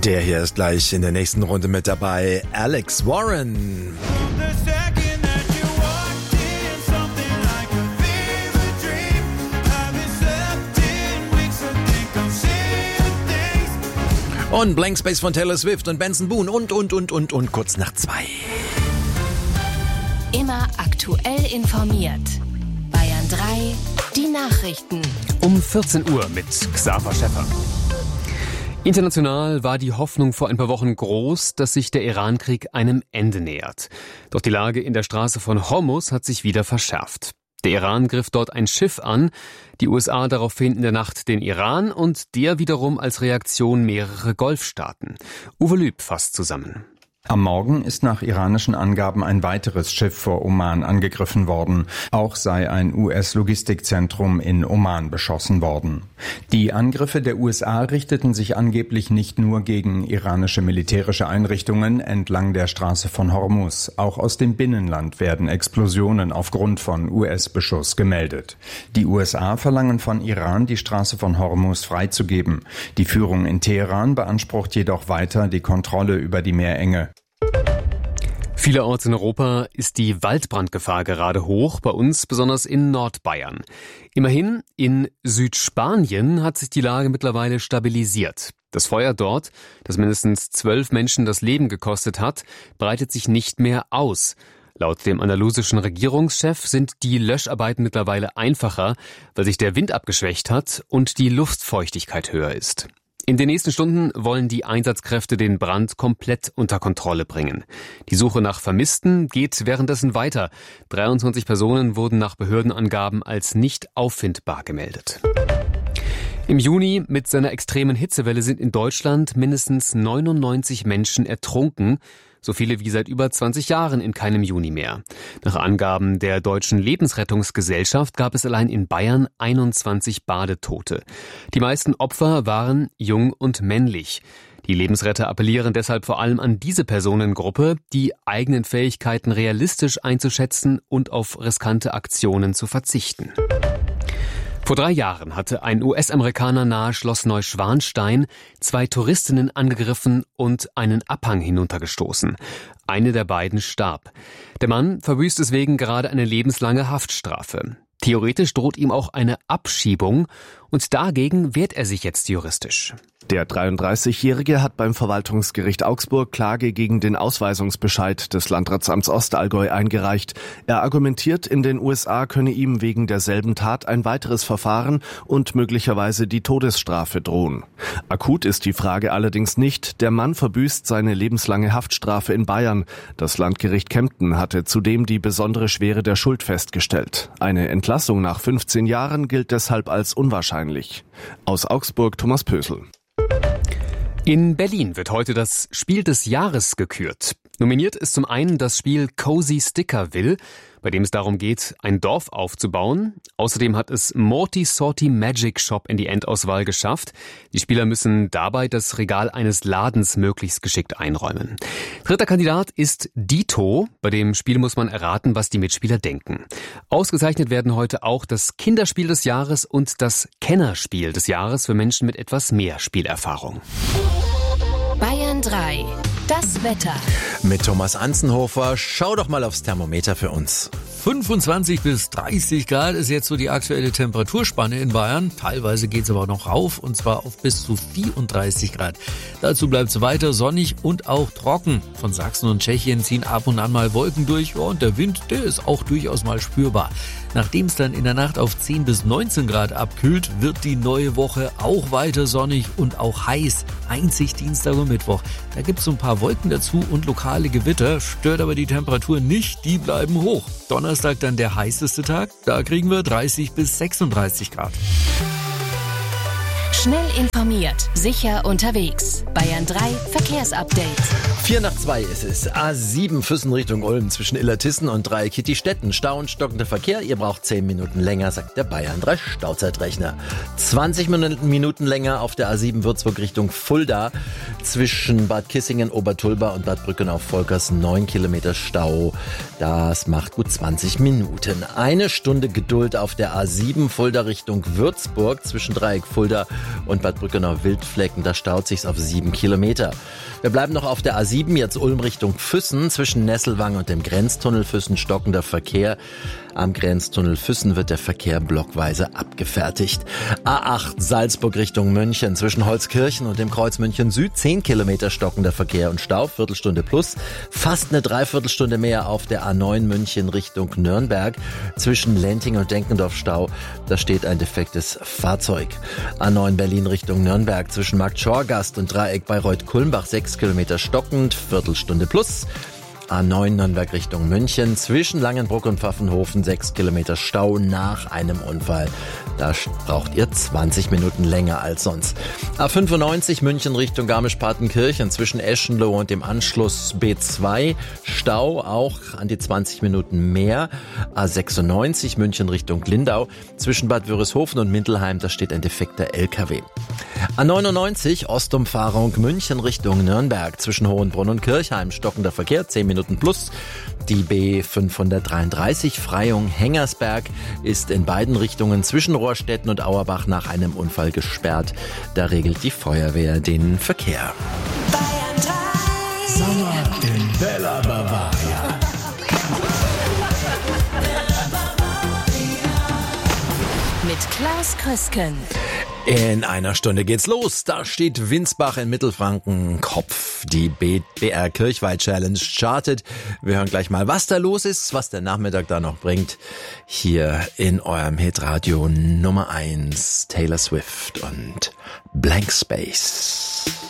Der hier ist gleich in der nächsten Runde mit dabei, Alex Warren. Und Blank Space von Taylor Swift und Benson Boone und kurz nach 2. Immer aktuell informiert. Bayern 3, die Nachrichten. Um 14 Uhr mit Xaver Schäffer. International war die Hoffnung vor ein paar Wochen groß, dass sich der Iran-Krieg einem Ende nähert. Doch die Lage in der Straße von Hormuz hat sich wieder verschärft. Der Iran griff dort ein Schiff an, die USA daraufhin in der Nacht den Iran und der wiederum als Reaktion mehrere Golfstaaten. Uwe Lüb fasst zusammen. Am Morgen ist nach iranischen Angaben ein weiteres Schiff vor Oman angegriffen worden. Auch sei ein US-Logistikzentrum in Oman beschossen worden. Die Angriffe der USA richteten sich angeblich nicht nur gegen iranische militärische Einrichtungen entlang der Straße von Hormuz. Auch aus dem Binnenland werden Explosionen aufgrund von US-Beschuss gemeldet. Die USA verlangen von Iran, die Straße von Hormuz freizugeben. Die Führung in Teheran beansprucht jedoch weiter die Kontrolle über die Meerenge. Vielerorts in Europa ist die Waldbrandgefahr gerade hoch, bei uns besonders in Nordbayern. Immerhin, in Südspanien hat sich die Lage mittlerweile stabilisiert. Das Feuer dort, das mindestens 12 Menschen das Leben gekostet hat, breitet sich nicht mehr aus. Laut dem andalusischen Regierungschef sind die Löscharbeiten mittlerweile einfacher, weil sich der Wind abgeschwächt hat und die Luftfeuchtigkeit höher ist. In den nächsten Stunden wollen die Einsatzkräfte den Brand komplett unter Kontrolle bringen. Die Suche nach Vermissten geht währenddessen weiter. 23 Personen wurden nach Behördenangaben als nicht auffindbar gemeldet. Im Juni mit seiner extremen Hitzewelle sind in Deutschland mindestens 99 Menschen ertrunken. So viele wie seit über 20 Jahren in keinem Juni mehr. Nach Angaben der Deutschen Lebensrettungsgesellschaft gab es allein in Bayern 21 Badetote. Die meisten Opfer waren jung und männlich. Die Lebensretter appellieren deshalb vor allem an diese Personengruppe, die eigenen Fähigkeiten realistisch einzuschätzen und auf riskante Aktionen zu verzichten. Vor 3 Jahren hatte ein US-Amerikaner nahe Schloss Neuschwanstein 2 Touristinnen angegriffen und einen Abhang hinuntergestoßen. Eine der beiden starb. Der Mann verbüßt deswegen gerade eine lebenslange Haftstrafe. Theoretisch droht ihm auch eine Abschiebung und dagegen wehrt er sich jetzt juristisch. Der 33-Jährige hat beim Verwaltungsgericht Augsburg Klage gegen den Ausweisungsbescheid des Landratsamts Ostallgäu eingereicht. Er argumentiert, in den USA könne ihm wegen derselben Tat ein weiteres Verfahren und möglicherweise die Todesstrafe drohen. Akut ist die Frage allerdings nicht. Der Mann verbüßt seine lebenslange Haftstrafe in Bayern. Das Landgericht Kempten hatte zudem die besondere Schwere der Schuld festgestellt. Eine Entlassung nach 15 Jahren gilt deshalb als unwahrscheinlich. Aus Augsburg Thomas Pösel. In Berlin wird heute das Spiel des Jahres gekürt. Nominiert ist zum einen das Spiel Cozy Stickerville, bei dem es darum geht, ein Dorf aufzubauen. Außerdem hat es Morty Sorty Magic Shop in die Endauswahl geschafft. Die Spieler müssen dabei das Regal eines Ladens möglichst geschickt einräumen. Dritter Kandidat ist Dito. Bei dem Spiel muss man erraten, was die Mitspieler denken. Ausgezeichnet werden heute auch das Kinderspiel des Jahres und das Kennerspiel des Jahres für Menschen mit etwas mehr Spielerfahrung. Bayern 3, das Wetter. Mit Thomas Anzenhofer, schau doch mal aufs Thermometer für uns. 25 bis 30 Grad ist jetzt so die aktuelle Temperaturspanne in Bayern. Teilweise geht es aber noch rauf, und zwar auf bis zu 34 Grad. Dazu bleibt es weiter sonnig und auch trocken. Von Sachsen und Tschechien ziehen ab und an mal Wolken durch, und der Wind, der ist auch durchaus mal spürbar. Nachdem es dann in der Nacht auf 10 bis 19 Grad abkühlt, wird die neue Woche auch weiter sonnig und auch heiß. Einzig Dienstag und Mittwoch. Da gibt es so ein paar Wolken dazu und lokale Gewitter, stört aber die Temperatur nicht, die bleiben hoch. Donnerstag dann der heißeste Tag, da kriegen wir 30 bis 36 Grad. Schnell informiert, sicher unterwegs. Bayern 3 Verkehrsupdate. 4 nach 2 ist es. A7 Füssen Richtung Ulm zwischen Illertissen und Dreieck-Kittistetten. Stau und stockender Verkehr. Ihr braucht 10 Minuten länger, sagt der Bayern 3 Stauzeitrechner. 20 Minuten länger auf der A7 Würzburg Richtung Fulda. Zwischen Bad Kissingen, Obertulba und Bad Brückenau-Volkers 9 Kilometer Stau. Das macht gut 20 Minuten. 1 Stunde Geduld auf der A7 Fulda Richtung Würzburg zwischen Dreieck Fulda und Bad Brückenau-Wildflecken, da staut sich's auf 7 Kilometer. Wir bleiben noch auf der A7, jetzt Ulm Richtung Füssen. Zwischen Nesselwang und dem Grenztunnel Füssen stockender Verkehr. Am Grenztunnel Füssen wird der Verkehr blockweise abgefertigt. A8 Salzburg Richtung München. Zwischen Holzkirchen und dem Kreuz München Süd 10 Kilometer stockender Verkehr und Stau, Viertelstunde plus. Fast eine Dreiviertelstunde mehr auf der A9 München Richtung Nürnberg. Zwischen Lenting und Denkendorf Stau, da steht ein defektes Fahrzeug. A9 Berlin Richtung Nürnberg. Zwischen Markt Schorgast und Dreieck Bayreuth-Kulmbach 6 Kilometer stockend, Viertelstunde plus. A9 Nürnberg Richtung München, zwischen Langenbruck und Pfaffenhofen 6 Kilometer Stau nach einem Unfall. Da braucht ihr 20 Minuten länger als sonst. A95 München Richtung Garmisch-Partenkirchen, zwischen Eschenloh und dem Anschluss B2 Stau, auch an die 20 Minuten mehr. A96 München Richtung Lindau, zwischen Bad Wörishofen und Mindelheim, da steht ein defekter LKW. A99 Ostumfahrung München Richtung Nürnberg, zwischen Hohenbrunn und Kirchheim stockender Verkehr, 10 Minuten plus. Die B533 Freyung-Hengersberg ist in beiden Richtungen zwischen Rohrstetten und Auerbach nach einem Unfall gesperrt. Da regelt die Feuerwehr den Verkehr. Bayern 3. Sommer in Bella Bavaria. Mit Klaus Krüsken. In einer Stunde geht's los. Da steht Winsbach in Mittelfranken Kopf. Die BR Kirchweih Challenge startet. Wir hören gleich mal, was da los ist, was der Nachmittag da noch bringt. Hier in eurem Hitradio Nummer 1 Taylor Swift und Blank Space.